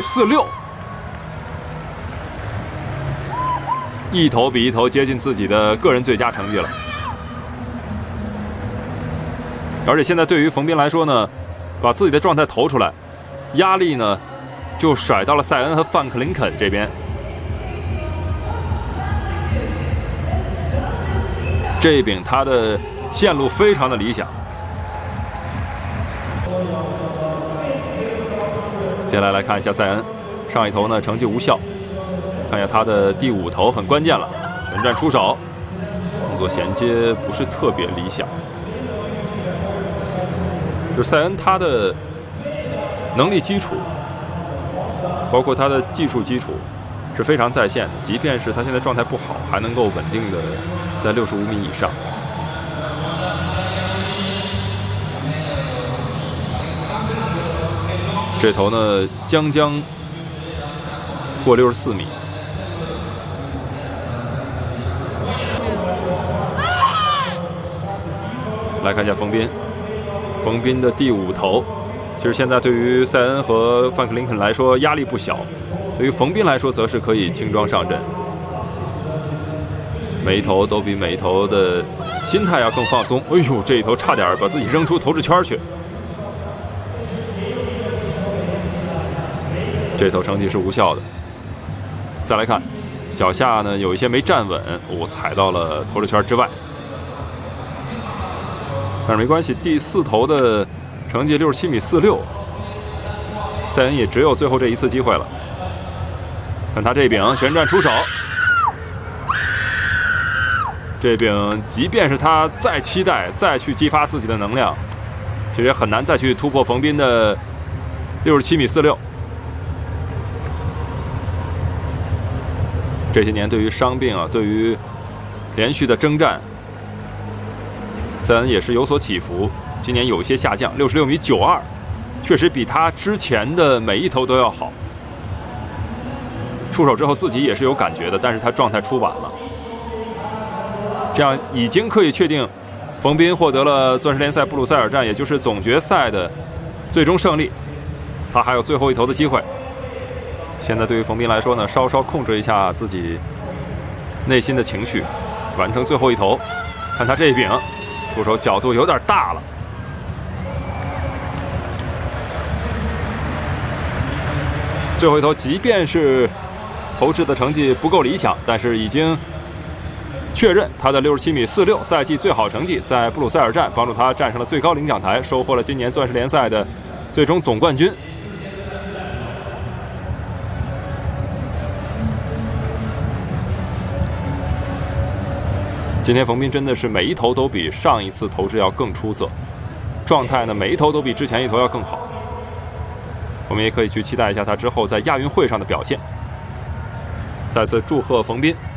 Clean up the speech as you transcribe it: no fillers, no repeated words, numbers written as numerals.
46，一头比一头接近自己的个人最佳成绩了。而且现在对于冯彬来说呢，把自己的状态投出来，压力呢就甩到了塞恩和范克林肯这边。这一柄他的线路非常的理想。接下来来看一下塞恩，上一头呢成绩无效，看一下他的第5投很关键了，旋转出手，动作衔接不是特别理想。就是塞恩他的能力基础，包括他的技术基础是非常在线的，即便是他现在状态不好，还能够稳定的在65米以上。这头呢将过64米。来看一下冯彬，冯彬的第5投，其实现在对于塞恩和范克林肯来说压力不小，对于冯彬来说则是可以轻装上阵。每一头都比每一头的心态要更放松。哎呦，这一头差点把自己扔出投掷圈去。这头成绩是无效的。再来看，脚下呢有一些没站稳，踩到了投掷圈之外。但是没关系，第4投的成绩67米46，塞恩也只有最后这一次机会了。看他这柄旋转出手，这柄即便是他再期待再去激发自己的能量，其实也很难再去突破冯彬的67米46。这些年对于伤病啊，对于连续的征战，塞恩也是有所起伏。今年有一些下降，66米92，确实比他之前的每一投都要好。出手之后自己也是有感觉的，但是他状态出晚了。这样已经可以确定，冯彬获得了钻石联赛布鲁塞尔站，也就是总决赛的最终胜利。他还有最后一投的机会。现在对于冯彬来说呢，稍稍控制一下自己内心的情绪，完成最后一投。看他这一柄，出手角度有点大了。最后一投，即便是投掷的成绩不够理想，但是已经确认他的67米46赛季最好成绩，在布鲁塞尔站帮助他站上了最高领奖台，收获了今年钻石联赛的最终总冠军。今天冯彬真的是每一投都比上一次投掷要更出色，状态呢每一投都比之前一投要更好。我们也可以去期待一下他之后在亚运会上的表现。再次祝贺冯彬。